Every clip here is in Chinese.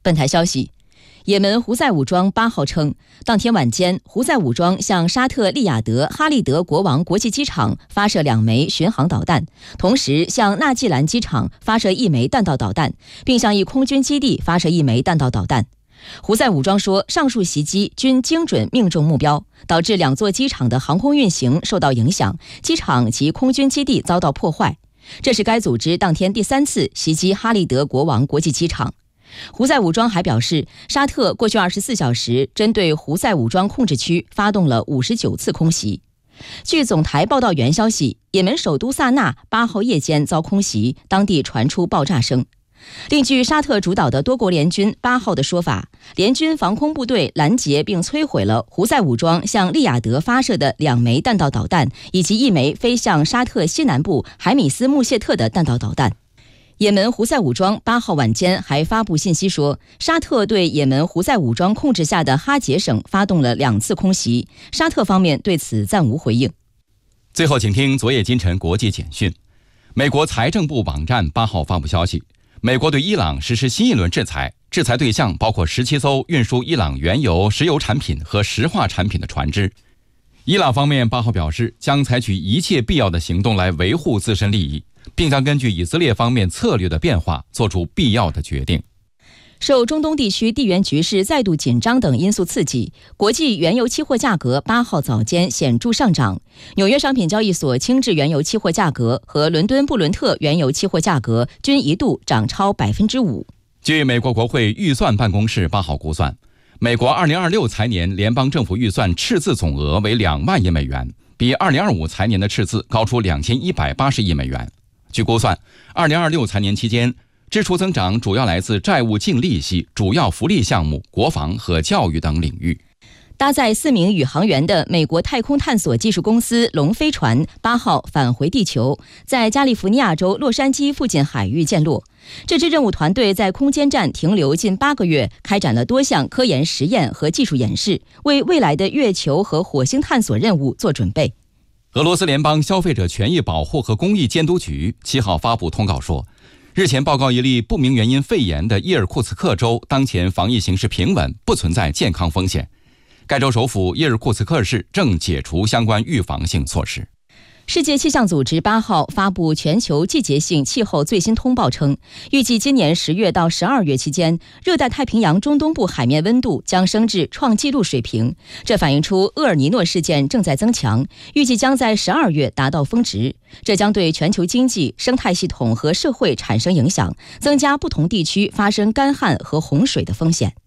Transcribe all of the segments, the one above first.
本台消息，也门胡塞武装8号称，当天晚间，胡塞武装向沙特利雅得哈利德国王国际机场发射2枚巡航导弹，同时向纳季兰机场发射1枚弹道导弹，并向一空军基地发射1枚弹道导弹。胡塞武装说，上述袭击均精准命中目标，导致2座机场的航空运行受到影响，机场及空军基地遭到破坏。这是该组织当天第3次袭击哈利德国王国际机场。胡塞武装还表示，沙特过去24小时针对胡塞武装控制区发动了59次空袭。据总台报道员消息，也门首都萨那8号夜间遭空袭，当地传出爆炸声。另据沙特主导的多国联军8号的说法，联军防空部队拦截并摧毁了胡塞武装向利雅得发射的2枚弹道导弹，以及1枚飞向沙特西南部海米斯穆谢特的弹道导弹。也门胡塞武装8号晚间还发布信息说，沙特对也门胡塞武装控制下的哈杰省发动了2次空袭，沙特方面对此暂无回应。 最后请听昨夜今晨国际简讯。美国财政部网站8号发布消息，美国对伊朗实施新一轮制裁，制裁对象包括17艘运输伊朗原油、石油产品和石化产品的船只。伊朗方面8号表示，将采取一切必要的行动来维护自身利益，并将根据以色列方面策略的变化做出必要的决定。 受中东地区地缘局势再度紧张等因素刺激，国际原油期货价格8号早间显著上涨。纽约商品交易所轻质原油期货价格和伦敦布伦特原油期货价格均一度涨超 5%。 据美国国会预算办公室8号估算，美国2026财年联邦政府预算赤字总额为2万亿美元，比2025财年的赤字高出2180亿美元。据估算，2026财年期间，支出增长主要来自债务净利息、主要福利项目、国防和教育等领域。 搭载4名宇航员的美国太空探索技术公司龙飞船8号返回地球，在加利福尼亚州洛杉矶附近海域降落。这支任务团队在空间站停留近8个月，开展了多项科研实验和技术演示，为未来的月球和火星探索任务做准备。 俄罗斯联邦消费者权益保护和公益监督局7号发布通告说，日前报告一例不明原因肺炎的伊尔库茨克州当前防疫形势平稳，不存在健康风险。该州首府伊尔库茨克市正解除相关预防性措施。 世界气象组织8号发布全球季节性气候最新通报称，预计今年10月到12月期间，热带太平洋中东部海面温度将升至创纪录水平。这反映出厄尔尼诺事件正在增强，预计将在12月达到峰值。这将对全球经济、生态系统和社会产生影响，增加不同地区发生干旱和洪水的风险。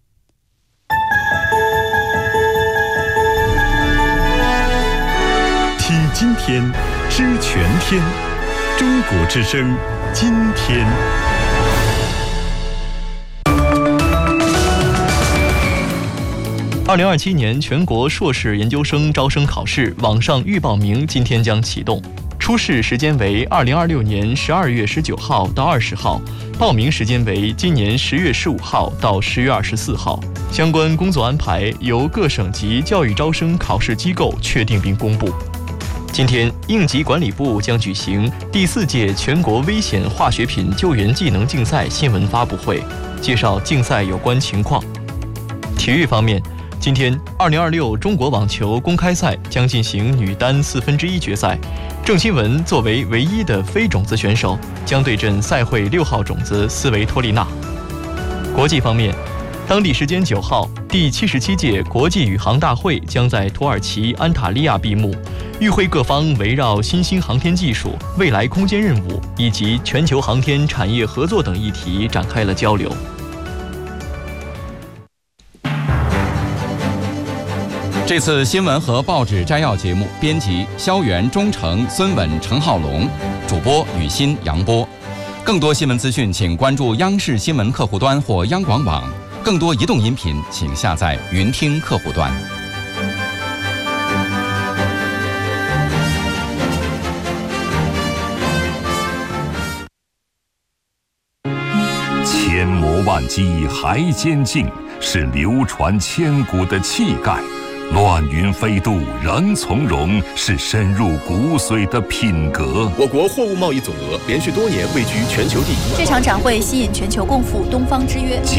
听今天，知全天。中国之声，今天。 2027年全国硕士研究生招生考试网上预报名今天将启动，初试时间为2026年12月19号到20号，报名时间为今年10月15号到10月24号。相关工作安排由各省级教育招生考试机构确定并公布。今天，应急管理部将举行第4届全国危险化学品救援技能竞赛新闻发布会，介绍竞赛有关情况。体育方面，今天2026中国网球公开赛将进行女单1/4决赛，郑钦文作为唯一的非种子选手，将对阵赛会6号种子斯维托利娜。国际方面，当地时间9号，第77届国际宇航大会将在土耳其安塔利亚闭幕。与会各方围绕新兴航天技术、未来空间任务以及全球航天产业合作等议题展开了交流。 这次新闻和报纸摘要节目编辑肖元、钟诚、孙稳、程浩龙，主播雨欣、杨波。更多新闻资讯请关注央视新闻客户端或央广网，更多移动音频请下载云听客户端。 千磨万击还坚劲，是流传千古的气概；乱云飞渡仍从容，是深入骨髓的品格。 我国货物贸易总额连续多年位居全球第一。 这场展会吸引全球共赴东方之约。